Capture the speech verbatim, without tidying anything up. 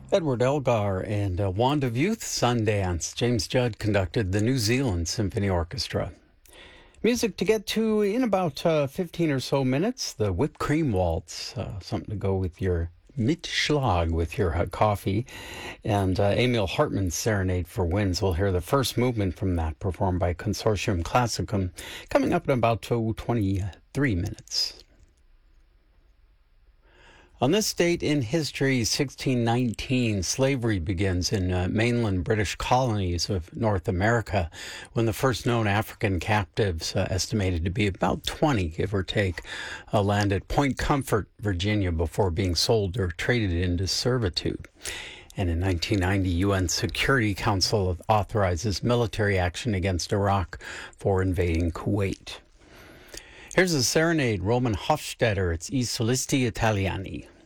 Edward Elgar and uh, Wand of Youth Sundance. James Judd conducted the New Zealand Symphony Orchestra. Music to get to in about uh, fifteen or so minutes. The Whipped Cream Waltz, uh, something to go with your Mitschlag with your uh, coffee. And uh, Emil Hartmann's Serenade for Winds. We'll hear the first movement from that performed by Consortium Classicum coming up in about uh, twenty-three minutes. On this date in history, sixteen nineteen, slavery begins in uh, mainland British colonies of North America, when the first known African captives, uh, estimated to be about twenty, give or take, uh, land at Point Comfort, Virginia, before being sold or traded into servitude. And in nineteen ninety, U N Security Council authorizes military action against Iraq for invading Kuwait. Here's a serenade, Roman Hofstetter. It's I Solisti Italiani.